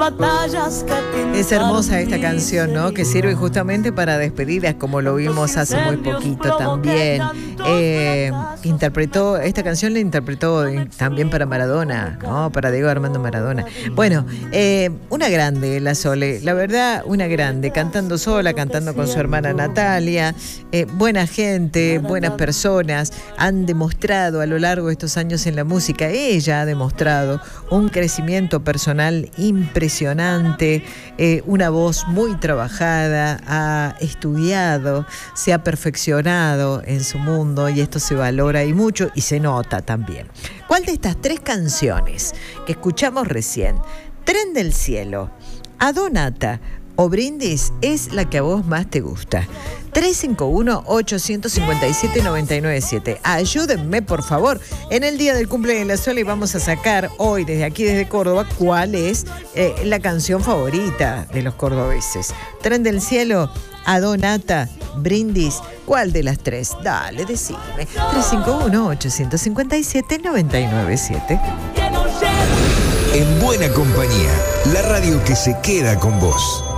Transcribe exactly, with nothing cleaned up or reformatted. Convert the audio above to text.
Es hermosa esta canción, ¿no? Que sirve justamente para despedidas, como lo vimos hace muy poquito también. Eh, interpretó, esta canción la interpretó también para Maradona, ¿no? Para Diego Armando Maradona. Bueno, eh, una grande, la Sole, la verdad, una grande, cantando sola, cantando con su hermana Natalia. Eh, buena gente, buenas personas, han demostrado a lo largo de estos años en la música, ella ha demostrado un crecimiento personal impresionante, eh, una voz muy trabajada, ha estudiado, se ha perfeccionado en su mundo y esto se valora y mucho y se nota también. ¿Cuál de estas tres canciones que escuchamos recién, Tren del Cielo, Adonata o Brindis, es la que a vos más te gusta? tres cinco uno, ocho cinco siete, nueve nueve siete. Ayúdenme, por favor. En el día del cumpleaños de la Sole vamos a sacar hoy, desde aquí, desde Córdoba, cuál es eh, la canción favorita de los cordobeses. Tren del Cielo, Adonata, Brindis, ¿cuál de las tres? Dale, decime. tres cinco uno, ocho cinco siete, nueve nueve siete. En buena compañía, la radio que se queda con vos.